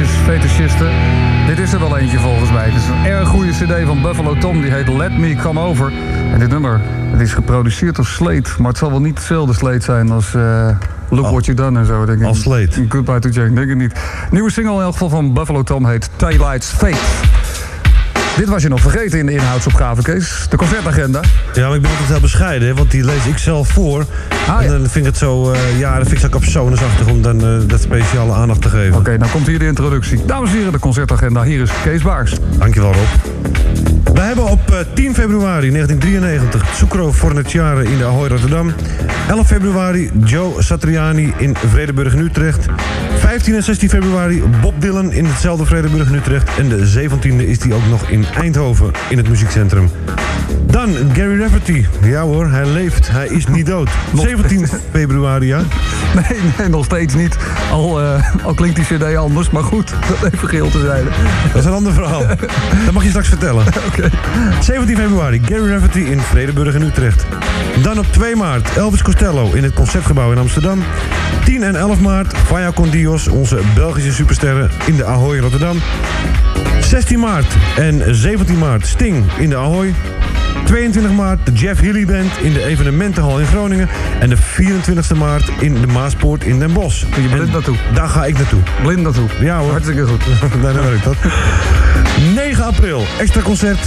fetischisten. Dit is er wel eentje volgens mij. Het is een erg goede cd van Buffalo Tom. Die heet Let Me Come Over. En dit nummer, het is geproduceerd door Slade. Maar het zal wel niet hetzelfde Slade zijn als Look What You Done en zo, denk ik. Als Slade. Goodbye to Jane, denk ik niet. Nieuwe single in elk geval van Buffalo Tom heet Taillight's Fate. Dit was je nog vergeten in de inhoudsopgave, Kees. De concertagenda. Ja, maar ik ben altijd heel bescheiden, hè, want die lees ik zelf voor. En dan vind ik het zo, dan vind ik het ook persoonsachtig om dan dat speciale aandacht te geven. Oké, dan komt hier de introductie. Dames en heren, de concertagenda. Hier is Kees Baars. Dankjewel, Rob. We hebben op 10 februari 1993 Zucchero Fornaciare in de Ahoy Rotterdam. 11 februari Joe Satriani in Vredenburg in Utrecht. 15 en 16 februari Bob Dylan in hetzelfde Vredenburg in Utrecht. En de 17e is die ook nog in Eindhoven in het muziekcentrum. Dan Gary Rafferty. Ja hoor, hij leeft. Hij is niet dood. 17 februari, ja? Nee, nog steeds niet. Al klinkt die cd anders, maar goed, dat even geheel te zijn. Dat is een ander verhaal. Dat mag je straks vertellen. Okay. 17 februari Gary Rafferty in Vredenburg in Utrecht. Dan op 2 maart Elvis Costello in het Concertgebouw in Amsterdam. 10 en 11 maart Faya con Dios, onze Belgische supersterren in de Ahoy Rotterdam. 16 maart en 17 maart Sting in de Ahoy. 22 maart de Jeff Healey Band in de Evenementenhal in Groningen. En de 24 maart in de Maaspoort in Den Bosch. Je blind naartoe? Daar ga ik naartoe. Blind naartoe? Ja hoor. Hartstikke goed. Nee, dan werkt dat. 9 april, extra concert.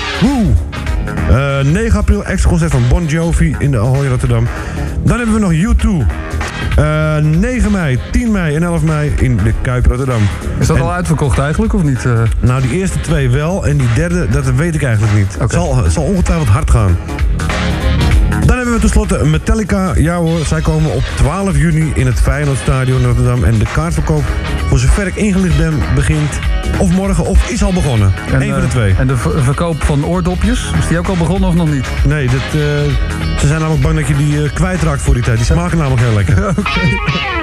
9 april, extra concert van Bon Jovi in de Ahoy Rotterdam. Dan hebben we nog U2. 9 mei, 10 mei en 11 mei in de Kuip Rotterdam. Is dat al uitverkocht eigenlijk, of niet? Nou, die eerste 2 wel. En die derde, dat weet ik eigenlijk niet. Okay. Het zal ongetwijfeld hard gaan. Dan hebben we tenslotte Metallica. Ja hoor, zij komen op 12 juni in het Feyenoordstadion in Rotterdam. En de kaartverkoop, voor zover ik ingelicht ben, begint of morgen of is al begonnen. Eén van de 2. En de verkoop van oordopjes, is die ook al begonnen of nog niet? Nee, ze zijn namelijk bang dat je die kwijtraakt voor die tijd. Die smaken namelijk heel lekker. Okay.